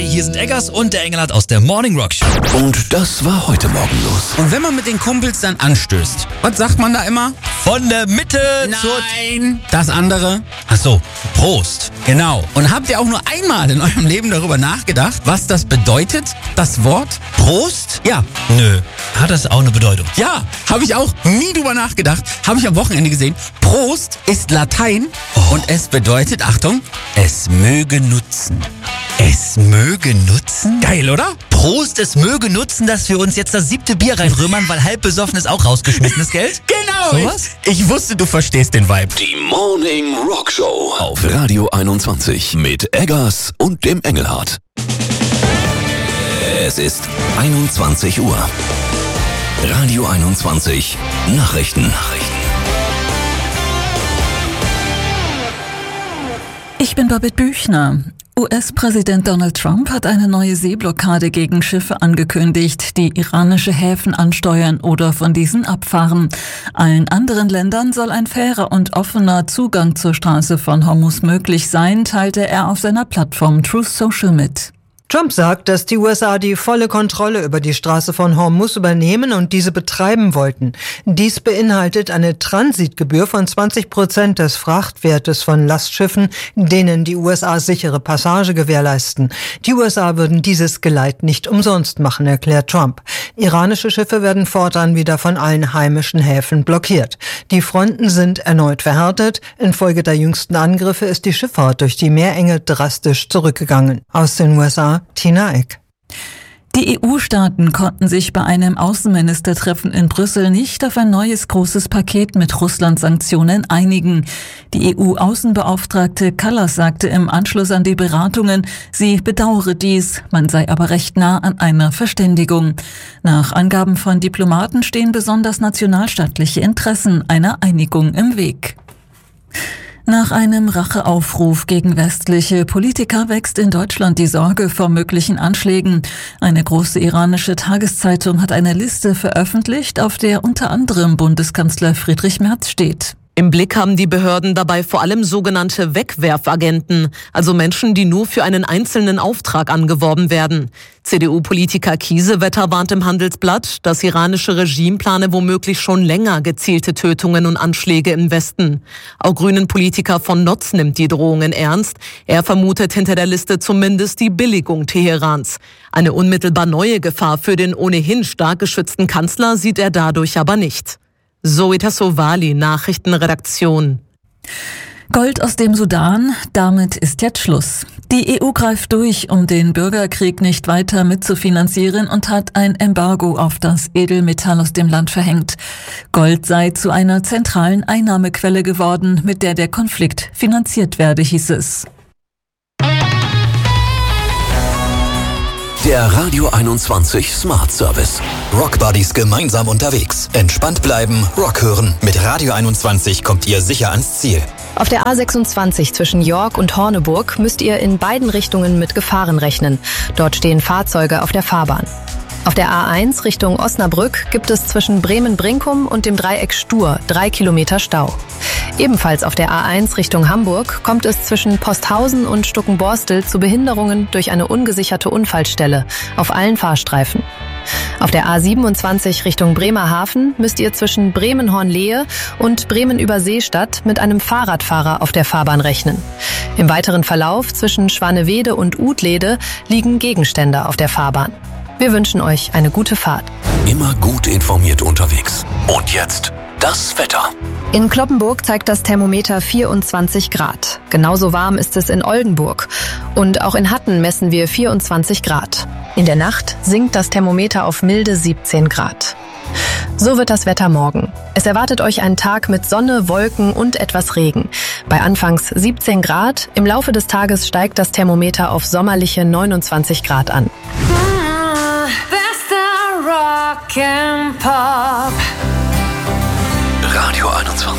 hier sind Eggers und der Engelhardt aus der Morning Rock Show. Und das war heute Morgen los. Und wenn man mit den Kumpels dann anstößt, was sagt man da immer? Von der Mitte Nein, das andere. Ach so, Prost. Genau. Und habt ihr auch nur einmal in eurem Leben darüber nachgedacht, was das bedeutet, das Wort Prost? Ja. Nö, hat das auch eine Bedeutung? Ja, habe ich auch nie drüber nachgedacht. Habe ich am Wochenende gesehen. Prost ist Latein und es bedeutet, Achtung, es möge nutzen. Es möge nutzen? Geil, oder? Prost, es möge nutzen, dass wir uns jetzt das 7. Bier reinrömern, weil halb besoffen ist auch rausgeschmissenes Geld? Genau. Sowas? Ich wusste, du verstehst den Vibe. Die Morning Rock Show auf Radio 21 mit Eggers und dem Engelhardt. Es ist 21 Uhr. Radio 21 Nachrichten. Ich bin Babette Büchner. US-Präsident Donald Trump hat eine neue Seeblockade gegen Schiffe angekündigt, die iranische Häfen ansteuern oder von diesen abfahren. Allen anderen Ländern soll ein fairer und offener Zugang zur Straße von Hormuz möglich sein, teilte er auf seiner Plattform Truth Social mit. Trump sagt, dass die USA die volle Kontrolle über die Straße von Hormuz übernehmen und diese betreiben wollten. Dies beinhaltet eine Transitgebühr von 20% des Frachtwertes von Lastschiffen, denen die USA sichere Passage gewährleisten. Die USA würden dieses Geleit nicht umsonst machen, erklärt Trump. Iranische Schiffe werden fortan wieder von allen heimischen Häfen blockiert. Die Fronten sind erneut verhärtet. Infolge der jüngsten Angriffe ist die Schifffahrt durch die Meerenge drastisch zurückgegangen. Aus den USA Tina Eck. Die EU-Staaten konnten sich bei einem Außenministertreffen in Brüssel nicht auf ein neues großes Paket mit Russland-Sanktionen einigen. Die EU-Außenbeauftragte Kallas sagte im Anschluss an die Beratungen, sie bedauere dies, man sei aber recht nah an einer Verständigung. Nach Angaben von Diplomaten stehen besonders nationalstaatliche Interessen einer Einigung im Weg. Nach einem Racheaufruf gegen westliche Politiker wächst in Deutschland die Sorge vor möglichen Anschlägen. Eine große iranische Tageszeitung hat eine Liste veröffentlicht, auf der unter anderem Bundeskanzler Friedrich Merz steht. Im Blick haben die Behörden dabei vor allem sogenannte Wegwerfagenten, also Menschen, die nur für einen einzelnen Auftrag angeworben werden. CDU-Politiker Kiesewetter warnt im Handelsblatt, das iranische Regime plane womöglich schon länger gezielte Tötungen und Anschläge im Westen. Auch Grünen-Politiker von Notz nimmt die Drohungen ernst. Er vermutet hinter der Liste zumindest die Billigung Teherans. Eine unmittelbar neue Gefahr für den ohnehin stark geschützten Kanzler sieht er dadurch aber nicht. Zoe Tassovali, Nachrichtenredaktion. Gold aus dem Sudan, damit ist jetzt Schluss. Die EU greift durch, um den Bürgerkrieg nicht weiter mitzufinanzieren und hat ein Embargo auf das Edelmetall aus dem Land verhängt. Gold sei zu einer zentralen Einnahmequelle geworden, mit der der Konflikt finanziert werde, hieß es. Der Radio 21 Smart Service. Rock Buddies gemeinsam unterwegs. Entspannt bleiben, Rock hören. Mit Radio 21 kommt ihr sicher ans Ziel. Auf der A26 zwischen York und Horneburg müsst ihr in beiden Richtungen mit Gefahren rechnen. Dort stehen Fahrzeuge auf der Fahrbahn. Auf der A1 Richtung Osnabrück gibt es zwischen Bremen-Brinkum und dem Dreieck Stur 3 Kilometer Stau. Ebenfalls auf der A1 Richtung Hamburg kommt es zwischen Posthausen und Stuckenborstel zu Behinderungen durch eine ungesicherte Unfallstelle auf allen Fahrstreifen. Auf der A27 Richtung Bremerhaven müsst ihr zwischen Bremen-Hornlehe und Bremen-Überseestadt mit einem Fahrradfahrer auf der Fahrbahn rechnen. Im weiteren Verlauf zwischen Schwanewede und Utlede liegen Gegenstände auf der Fahrbahn. Wir wünschen euch eine gute Fahrt. Immer gut informiert unterwegs. Und jetzt das Wetter. In Cloppenburg zeigt das Thermometer 24 Grad. Genauso warm ist es in Oldenburg. Und auch in Hatten messen wir 24 Grad. In der Nacht sinkt das Thermometer auf milde 17 Grad. So wird das Wetter morgen. Es erwartet euch ein Tag mit Sonne, Wolken und etwas Regen. Bei anfangs 17 Grad, im Laufe des Tages steigt das Thermometer auf sommerliche 29 Grad an. Bester Rock and Pop. Radio 21.